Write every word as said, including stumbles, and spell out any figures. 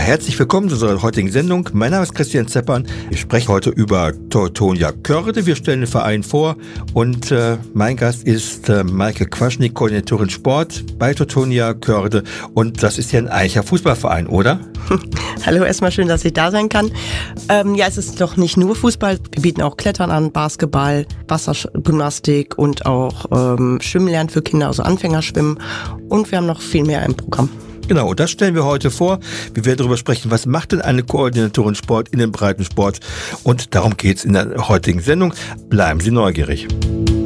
herzlich willkommen zu unserer heutigen Sendung. Mein Name ist Christian Zeppern. Ich spreche heute über Teutonia Körde. Wir stellen den Verein vor und äh, mein Gast ist äh, Maike Quaschnik, Koordinatorin Sport bei Teutonia Körde. Und das ist ja ein Eicher Fußballverein, oder? Hallo, erstmal schön, dass ich da sein kann. Ähm, ja, es ist doch nicht nur Fußball. Wir bieten auch Klettern an, Basketball, Wassergymnastik und auch ähm, Schwimmlernen für Kinder, also Anfängerschwimmen. Und wir haben noch viel mehr im Programm. Genau, das stellen wir heute vor. Wir werden darüber sprechen, was macht denn eine Koordinatorin Sport in den Breitensport? Und darum geht's in der heutigen Sendung. Bleiben Sie neugierig.